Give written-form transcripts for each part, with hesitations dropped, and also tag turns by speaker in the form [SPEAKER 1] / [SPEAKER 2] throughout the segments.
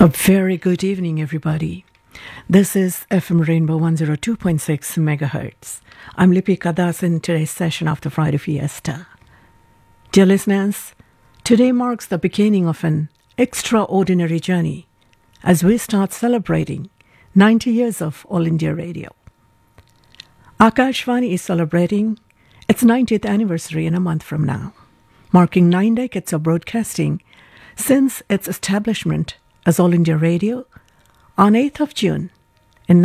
[SPEAKER 1] A very good evening, everybody. This is FM Rainbow 102.6 megahertz. I'm Lipika Das in today's session of the Friday Fiesta. Dear listeners, today marks the beginning of an extraordinary journey as we start celebrating 90 years of All India Radio. Akashvani is celebrating its 90th anniversary in a month from now, marking 9 decades of broadcasting since its establishment as All India Radio on 8th of June in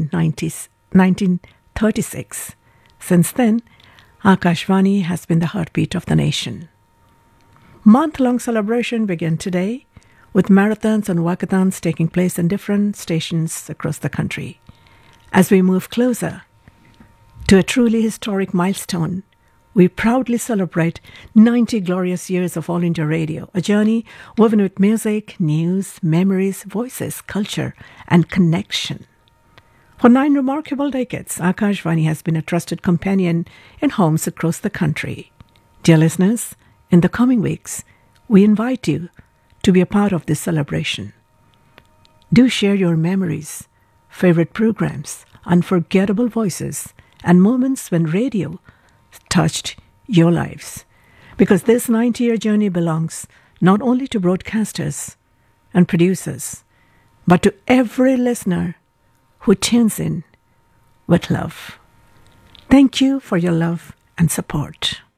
[SPEAKER 1] 1936. Since then, Akashvani has been the heartbeat of the nation. Month-long celebration began today with marathons and walkathons taking place in different stations across the country. As we move closer to a truly historic milestone, we proudly celebrate 90 glorious years of All India Radio, a journey woven with music, news, memories, voices, culture, and connection. For 9 remarkable decades, Akashvani has been a trusted companion in homes across the country. Dear listeners, in the coming weeks, we invite you to be a part of this celebration. Do share your memories, favorite programs, unforgettable voices, and moments when radio touched your lives. Because this 90-year journey belongs not only to broadcasters and producers, but to every listener who tunes in with love. Thank you for your love and support.